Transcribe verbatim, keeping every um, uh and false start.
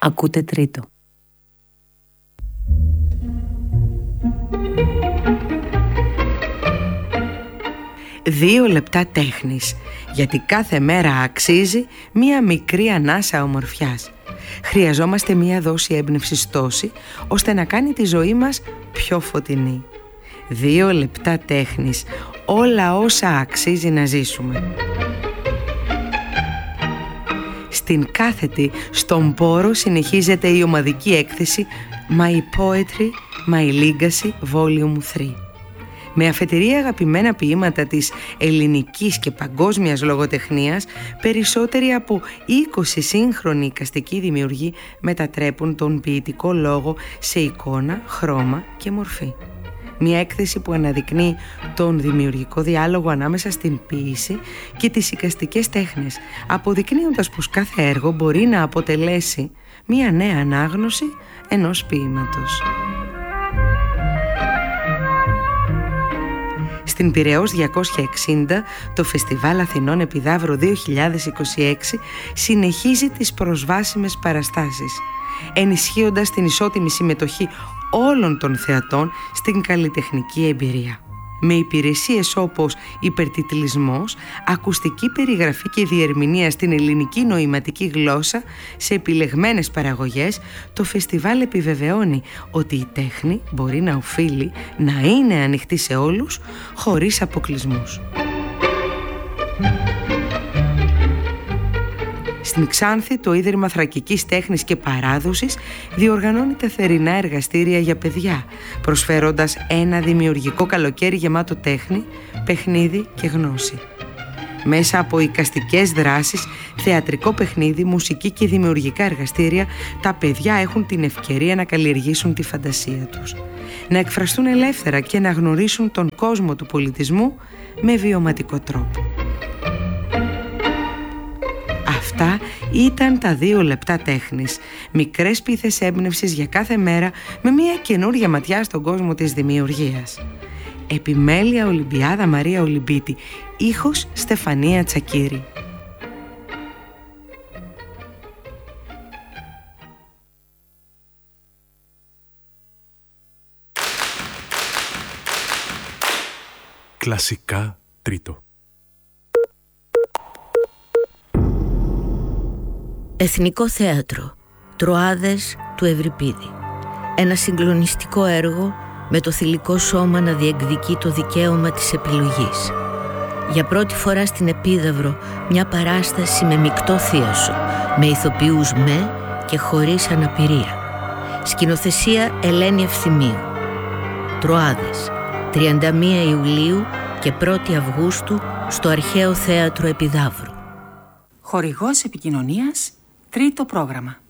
Ακούτε Τρίτο. Δύο λεπτά τέχνης, γιατί κάθε μέρα αξίζει μία μικρή ανάσα ομορφιάς. Χρειαζόμαστε μία δόση έμπνευσης τόση, ώστε να κάνει τη ζωή μας πιο φωτεινή. Δύο λεπτά τέχνης, όλα όσα αξίζει να ζήσουμε. Στην κάθετη, στον πόρο, συνεχίζεται η ομαδική έκθεση My Poetry, My Legacy Volume τρία. Με αφετηρία αγαπημένα ποίηματα της ελληνικής και παγκόσμιας λογοτεχνίας, περισσότεροι από είκοσι σύγχρονοι εικαστικοί δημιουργοί μετατρέπουν τον ποιητικό λόγο σε εικόνα, χρώμα και μορφή. Μια έκθεση που αναδεικνύει τον δημιουργικό διάλογο ανάμεσα στην ποίηση και τις εικαστικές τέχνες, αποδεικνύοντας πως κάθε έργο μπορεί να αποτελέσει μια νέα ανάγνωση ενός ποίηματος. Στην Πειραιώς διακόσια εξήντα, το Φεστιβάλ Αθηνών Επιδαύρου δύο χιλιάδες είκοσι έξι συνεχίζει τις προσβάσιμες παραστάσεις, ενισχύοντας την ισότιμη συμμετοχή όλων των θεατών στην καλλιτεχνική εμπειρία. Με υπηρεσίες όπως υπερτιτλισμός, ακουστική περιγραφή και διερμηνία στην ελληνική νοηματική γλώσσα σε επιλεγμένες παραγωγές, το φεστιβάλ επιβεβαιώνει ότι η τέχνη μπορεί να οφείλει να είναι ανοιχτή σε όλους, χωρίς αποκλεισμούς. Στην Ξάνθη, το Ίδρυμα Θρακικής Τέχνης και Παράδοσης διοργανώνει τα θερινά εργαστήρια για παιδιά, προσφέροντας ένα δημιουργικό καλοκαίρι γεμάτο τέχνη, παιχνίδι και γνώση. Μέσα από εικαστικές δράσεις, θεατρικό παιχνίδι, μουσική και δημιουργικά εργαστήρια, τα παιδιά έχουν την ευκαιρία να καλλιεργήσουν τη φαντασία τους, να εκφραστούν ελεύθερα και να γνωρίσουν τον κόσμο του πολιτισμού με βιωματικό τρόπο. Αυτά ήταν τα δύο λεπτά τέχνης, μικρές πίθες έμπνευσης για κάθε μέρα με μια καινούρια ματιά στον κόσμο της δημιουργίας. Επιμέλεια Ολυμπιάδα Μαρία Ολυμπίτη, ήχος Στεφανία Τσακύρη. Κλασικά Τρίτο. Εθνικό Θέατρο, Τροάδες του Ευρυπίδη. Ένα συγκλονιστικό έργο με το θηλυκό σώμα να διεκδικεί το δικαίωμα της επιλογής. Για πρώτη φορά στην Επίδαυρο μια παράσταση με μεικτό θίασο, με ηθοποιούς με και χωρίς αναπηρία. Σκηνοθεσία Ελένη Ευθυμίου. Τροάδες, τριάντα μία Ιουλίου και πρώτη Αυγούστου στο Αρχαίο Θέατρο Επιδαύρου. Χορηγός επικοινωνίας, Τρίτο πρόγραμμα.